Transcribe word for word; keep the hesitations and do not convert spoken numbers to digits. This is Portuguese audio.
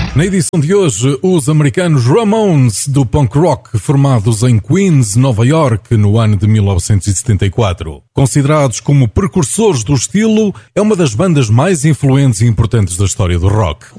Na edição de hoje, os americanos Ramones do punk rock, formados em Queens, Nova York, no ano de mil novecentos e setenta e quatro. Considerados como precursores do estilo, é uma das bandas mais influentes e importantes da história do rock.